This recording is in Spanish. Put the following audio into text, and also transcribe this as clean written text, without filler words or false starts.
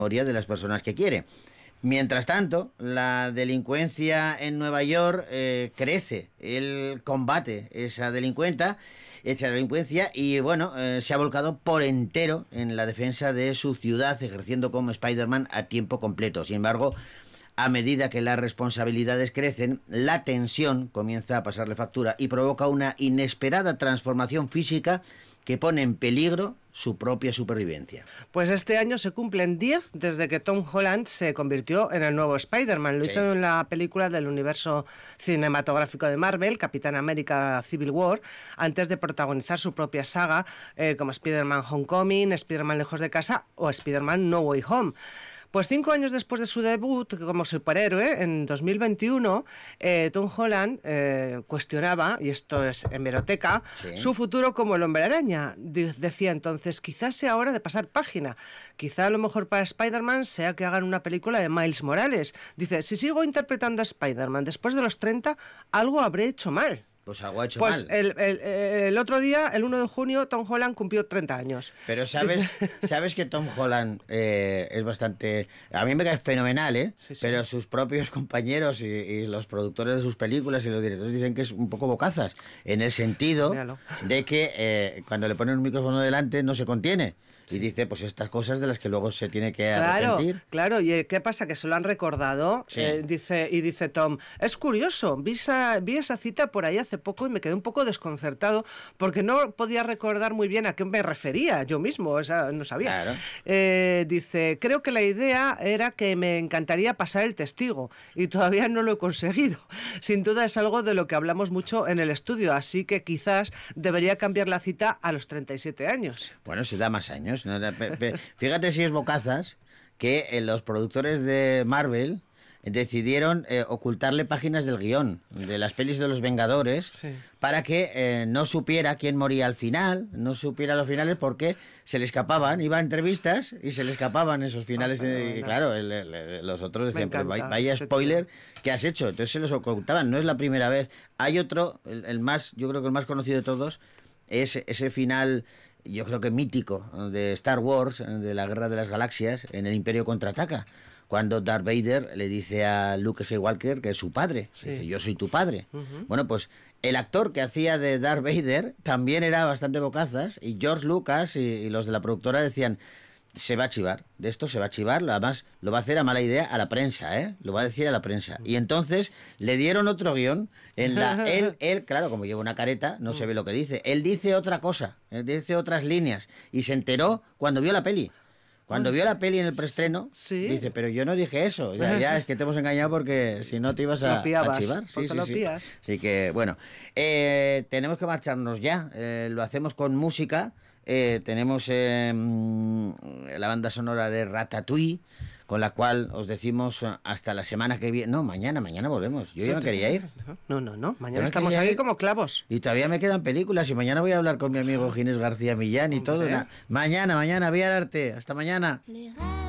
memoria de las personas que quiere. Mientras tanto, la delincuencia en Nueva York crece. Él combate esa delincuencia y, bueno, se ha volcado por entero en la defensa de su ciudad, ejerciendo como Spider-Man a tiempo completo. Sin embargo, a medida que las responsabilidades crecen, la tensión comienza a pasarle factura y provoca una inesperada transformación física que pone en peligro su propia supervivencia. Pues este año se cumplen 10 desde que Tom Holland se convirtió en el nuevo Spider-Man. Lo hizo en la película del universo cinematográfico de Marvel, Capitán América Civil War, antes de protagonizar su propia saga como Spider-Man Homecoming, Spider-Man Lejos de Casa o Spider-Man No Way Home. Pues 5 años después de su debut como superhéroe, en 2021, Tom Holland cuestionaba, y esto es hemeroteca, su futuro como el Hombre Araña. Decía entonces, quizás sea hora de pasar página. Quizá lo mejor para Spider-Man sea que hagan una película de Miles Morales. Dice, si sigo interpretando a Spider-Man después de los 30, algo habré hecho mal. Pues algo ha hecho mal. Pues el otro día, el 1 de junio, Tom Holland cumplió 30 años. Pero sabes que Tom Holland es bastante... A mí me cae fenomenal, ¿eh? Sí. Pero sus propios compañeros y los productores de sus películas y los directores dicen que es un poco bocazas, en el sentido de que cuando le ponen un micrófono delante no se contiene. Y dice, pues estas cosas de las que luego se tiene que arrepentir. Claro, ¿y qué pasa? Que se lo han recordado. Sí. Dice Tom, es curioso, vi esa cita por ahí hace poco y me quedé un poco desconcertado porque no podía recordar muy bien a qué me refería yo mismo, o sea, no sabía. Claro. Dice, creo que la idea era que me encantaría pasar el testigo y todavía no lo he conseguido. Sin duda es algo de lo que hablamos mucho en el estudio, así que quizás debería cambiar la cita a los 37 años. Bueno, se da más años. Fíjate si es bocazas que los productores de Marvel decidieron ocultarle páginas del guión de las pelis de los Vengadores para que no supiera quién moría al final, no supiera los finales porque se le escapaban, iba a entrevistas y se le escapaban esos finales y claro, los otros decían, pero vaya spoiler que has hecho, entonces se los ocultaban, no es la primera vez. Hay otro, yo creo que el más conocido de todos es ese final, yo creo que mítico, de Star Wars, de la Guerra de las Galaxias, en el Imperio Contraataca, cuando Darth Vader le dice a Luke Skywalker que es su padre, dice, yo soy tu padre. Bueno, pues el actor que hacía de Darth Vader también era bastante bocazas, y George Lucas y los de la productora decían, se va a chivar, de esto se va a chivar, además lo va a hacer a mala idea a la prensa, lo va a decir a la prensa. Y entonces le dieron otro guión, él, claro, como lleva una careta, no se ve lo que dice, él dice otra cosa, él dice otras líneas, y se enteró cuando vio la peli. Cuando vio la peli en el preestreno, dice, pero yo no dije eso, ya es que te hemos engañado porque si no te ibas a chivar. Sí. Así que, bueno, tenemos que marcharnos ya, lo hacemos con música. Tenemos la banda sonora de Ratatouille, con la cual os decimos hasta la semana que viene. No, mañana volvemos. Yo ya me quería ir. No. Mañana estamos aquí como clavos. Y todavía me quedan películas y mañana voy a hablar con mi amigo Ginés García Millán y todo. Mañana, Vía al Arte. Hasta mañana.